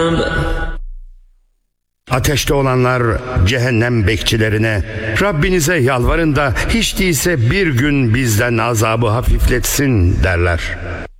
Ateşte olanlar cehennem bekçilerine, Rabbinize yalvarın da hiç değilse bir gün bizden azabı hafifletsin derler.